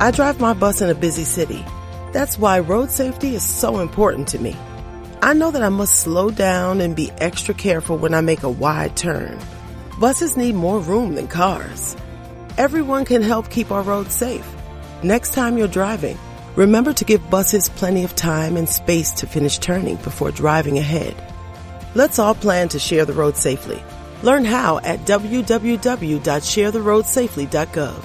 I drive my bus in a busy city. That's why road safety is so important to me. I know that I must slow down and be extra careful when I make a wide turn. Buses need more room than cars. Everyone can help keep our roads safe. Next time you're driving, remember to give buses plenty of time and space to finish turning before driving ahead. Let's all plan to share the road safely. Learn how at www.sharetheroadsafely.gov.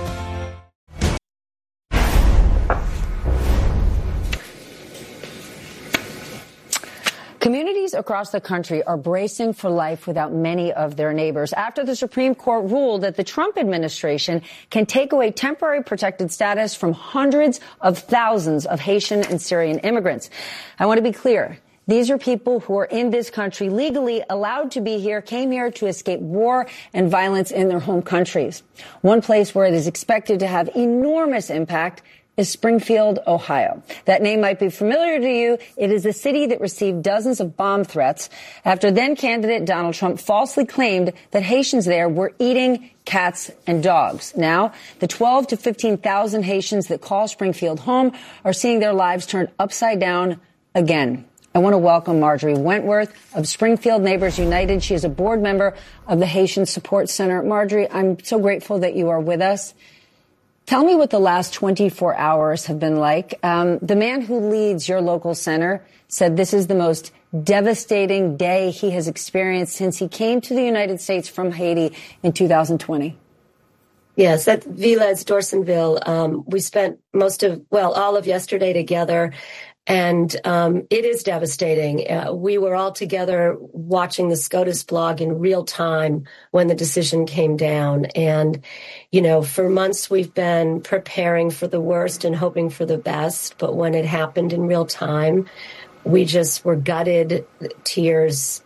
Communities across the country are bracing for life without many of their neighbors after the Supreme Court ruled that the Trump administration can take away temporary protected status from hundreds of thousands of Haitian and Syrian immigrants. I want to be clear. These are people who are in this country legally allowed to be here, came here to escape war and violence in their home countries. One place where it is expected to have enormous impact is Springfield, Ohio. That name might be familiar to you. It is the city that received dozens of bomb threats after then-candidate Donald Trump falsely claimed that Haitians there were eating cats and dogs. Now, the 12 to 15,000 Haitians that call Springfield home are seeing their lives turned upside down again. I want to welcome Marjorie Wentworth of Springfield Neighbors United. She is a board member of the Haitian Support Center. Marjorie, I'm so grateful that you are with us. Tell me what the last 24 hours have been like. The man who leads your local center said this is the most devastating day he has experienced since he came to the United States from Haiti in 2020. Yes, at Villez Dorsonville, we spent all of yesterday together. And it is devastating. We were all together watching the SCOTUS blog in real time when the decision came down. And, for months we've been preparing for the worst and hoping for the best. But when it happened in real time, we just were gutted, tears.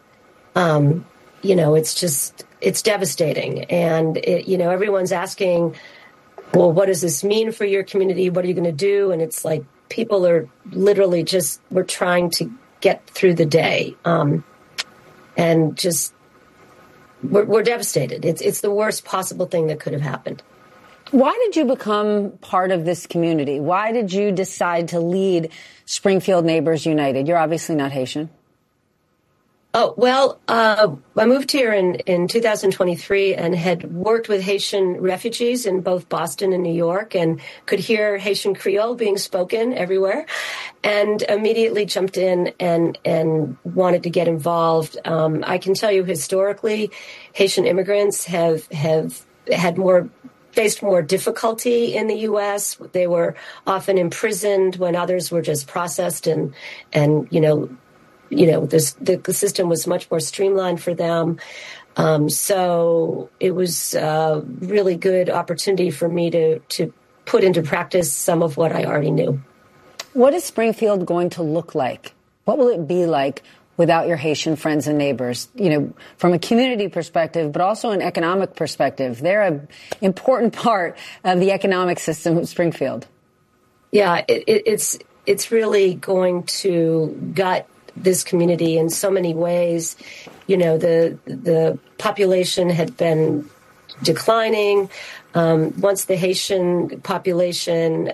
It's devastating. And, everyone's asking, well, what does this mean for your community? What are you going to do? And it's like, people are literally we're trying to get through the day. We're devastated. It's the worst possible thing that could have happened. Why did you become part of this community? Why did you decide to lead Springfield Neighbors United? You're obviously not Haitian. Oh, well, I moved here in 2023 and had worked with Haitian refugees in both Boston and New York and could hear Haitian Creole being spoken everywhere and immediately jumped in and wanted to get involved. I can tell you historically, Haitian immigrants have faced more difficulty in the U.S. They were often imprisoned when others were just processed and the system was much more streamlined for them. So it was a really good opportunity for me to put into practice some of what I already knew. What is Springfield going to look like? What will it be like without your Haitian friends and neighbors? From a community perspective, but also an economic perspective. They're an important part of the economic system of Springfield. Yeah, it's really going to gut this community in so many ways. The population had been declining. Once the Haitian population,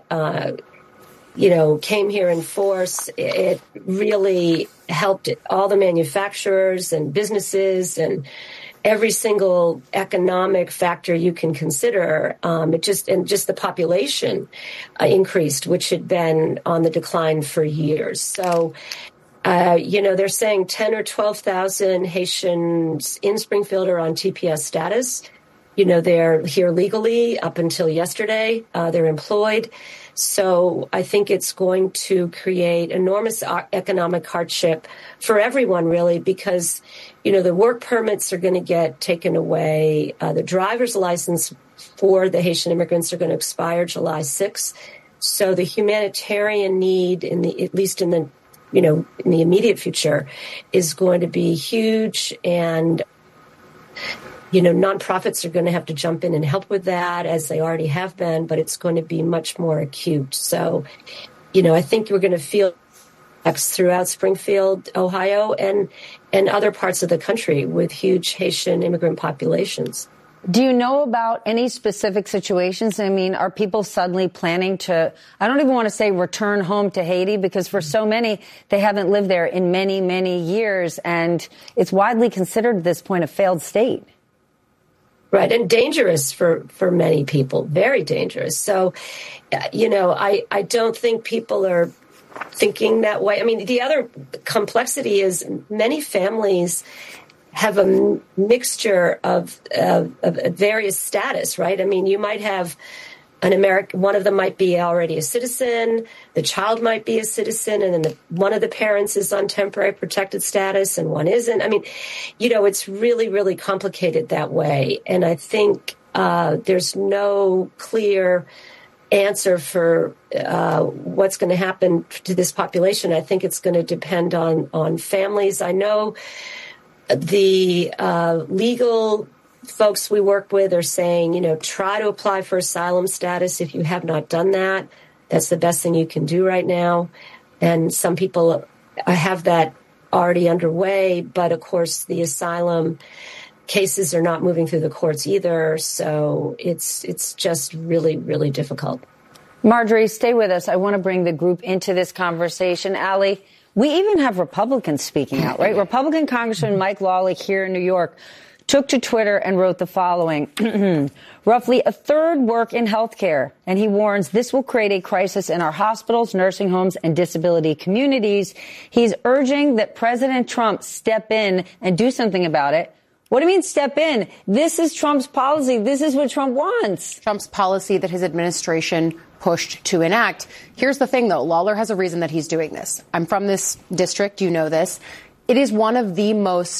came here in force, it really helped all the manufacturers and businesses and every single economic factor you can consider. Just the population increased, which had been on the decline for years. So, they're saying 10 or 12,000 Haitians in Springfield are on TPS status. They're here legally up until yesterday. They're employed. So I think it's going to create enormous economic hardship for everyone, really, because, the work permits are going to get taken away. The driver's license for the Haitian immigrants are going to expire July 6th. So the humanitarian need, in the immediate future, is going to be huge. And, nonprofits are going to have to jump in and help with that, as they already have been, but it's going to be much more acute. So, I think we're going to feel throughout Springfield, Ohio, and other parts of the country with huge Haitian immigrant populations. Do you know about any specific situations? I mean, are people suddenly planning to, I don't even want to say return home to Haiti, because for so many, they haven't lived there in many, many years. And it's widely considered at this point a failed state. Right. And dangerous for many people, very dangerous. So, I don't think people are thinking that way. I mean, the other complexity is many families have a mixture of various status, right? I mean, you might have an American, one of them might be already a citizen, the child might be a citizen, and then one of the parents is on temporary protected status and one isn't. I mean, it's really, really complicated that way. And I think there's no clear answer for what's going to happen to this population. I think it's going to depend on families. I know the legal folks we work with are saying, try to apply for asylum status if you have not done that. That's the best thing you can do right now. And some people have that already underway, but of course the asylum cases are not moving through the courts either. So it's just really, really difficult. Marjorie, stay with us. I want to bring the group into this conversation. Ali, we even have Republicans speaking out, right? Republican Congressman Mike Lawley here in New York took to Twitter and wrote the following. Roughly a third work in healthcare, and he warns this will create a crisis in our hospitals, nursing homes, and disability communities. He's urging that President Trump step in and do something about it. What do you mean step in? This is Trump's policy. This is what Trump wants. Trump's policy that his administration pushed to enact. Here's the thing, though. Lawler has a reason that he's doing this. I'm from this district. You know this. It is one of the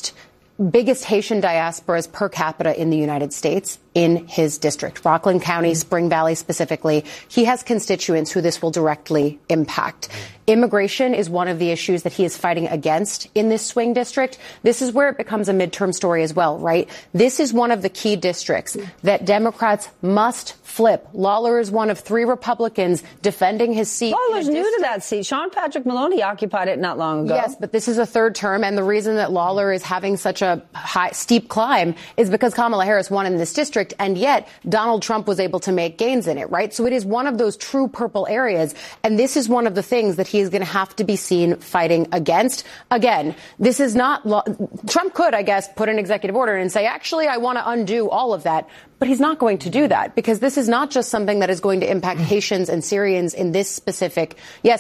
biggest Haitian diasporas per capita in the United States in his district, Rockland County, Spring Valley specifically. He has constituents who this will directly impact. Immigration is one of the issues that he is fighting against in this swing district. This is where it becomes a midterm story as well, right? This is one of the key districts that Democrats must flip. Lawler is one of 3 Republicans defending his seat. Lawler's new to that seat. Sean Patrick Maloney occupied it not long ago. Yes, but this is a third term, and the reason that Lawler is having such a steep climb is because Kamala Harris won in this district, and yet Donald Trump was able to make gains in it, right? So it is one of those true purple areas, and this is one of the things that he is going to have to be seen fighting against. Again, this is not Trump could, I guess, put an executive order and say, actually, I want to undo all of that. But he's not going to do that, because this is not just something that is going to impact Haitians and Syrians in this specific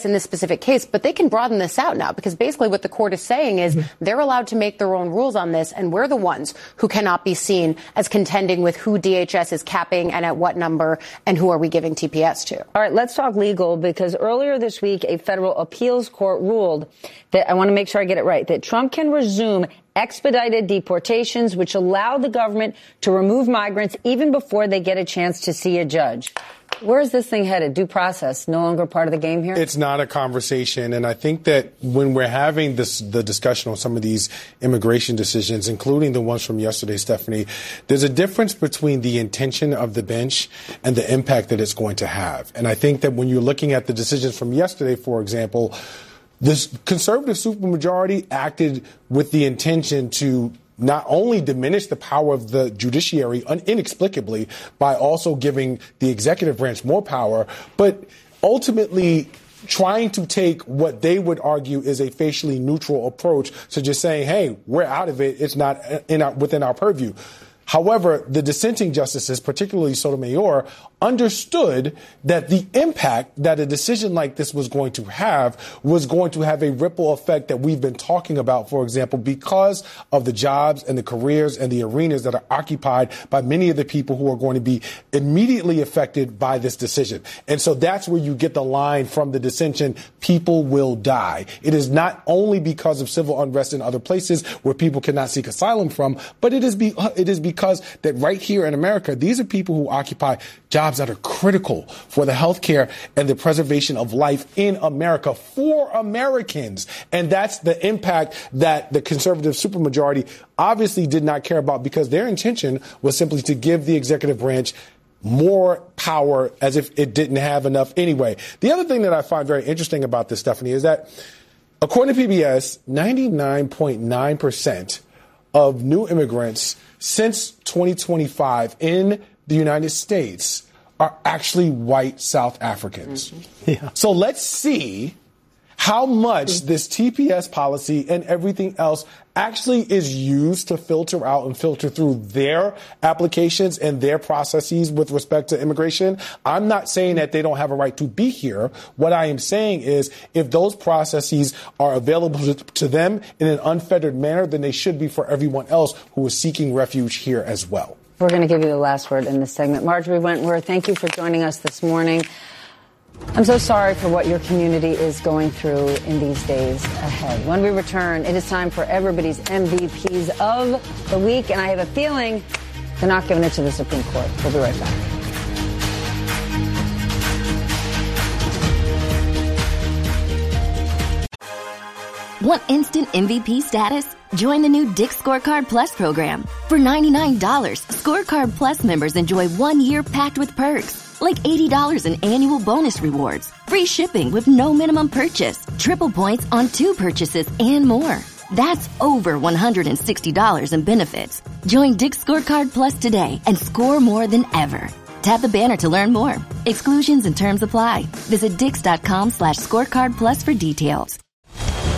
case, but they can broaden this out now, because basically what the court is saying is they're allowed to make their own rules on this, and we're the ones who cannot be seen as contending with who DHS is capping and at what number and who are we giving TPS to. All right, let's talk legal, because earlier this week, a federal appeals court ruled that, I want to make sure I get it right, that Trump can resume expedited deportations, which allow the government to remove migrants even before they get a chance to see a judge. Where is this thing headed? Due process no longer part of the game here? It's not a conversation. And I think that when we're having the discussion on some of these immigration decisions, including the ones from yesterday, Stephanie, there's a difference between the intention of the bench and the impact that it's going to have. And I think that when you're looking at the decisions from yesterday, for example, this conservative supermajority acted with the intention to not only diminish the power of the judiciary inexplicably by also giving the executive branch more power, but ultimately trying to take what they would argue is a facially neutral approach to just saying, hey, we're out of it. It's not within our purview. However, the dissenting justices, particularly Sotomayor, understood that the impact that a decision like this was going to have a ripple effect that we've been talking about, for example, because of the jobs and the careers and the arenas that are occupied by many of the people who are going to be immediately affected by this decision. And so that's where you get the line from the dissension, people will die. It is not only because of civil unrest in other places where people cannot seek asylum from, but it is because that right here in America, these are people who occupy jobs that are critical for the health care and the preservation of life in America for Americans. And that's the impact that the conservative supermajority obviously did not care about, because their intention was simply to give the executive branch more power as if it didn't have enough anyway. The other thing that I find very interesting about this, Stephanie, is that according to PBS, 99.9% of new immigrants since 2025 in the United States are actually white South Africans. Mm-hmm. Yeah. So let's see how much this TPS policy and everything else actually is used to filter out and filter through their applications and their processes with respect to immigration. I'm not saying that they don't have a right to be here. What I am saying is if those processes are available to them in an unfettered manner, then they should be for everyone else who is seeking refuge here as well. We're going to give you the last word in this segment. Marjorie Wentworth, thank you for joining us this morning. I'm so sorry for what your community is going through in these days ahead. When we return, it is time for everybody's MVPs of the week, and I have a feeling they're not giving it to the Supreme Court. We'll be right back. Want instant MVP status? Join the new Dick's Scorecard Plus program. For $99, Scorecard Plus members enjoy 1 year packed with perks, like $80 in annual bonus rewards, free shipping with no minimum purchase, triple points on 2 purchases, and more. That's over $160 in benefits. Join Dick's Scorecard Plus today and score more than ever. Tap the banner to learn more. Exclusions and terms apply. Visit Dix.com/scorecard plus for details.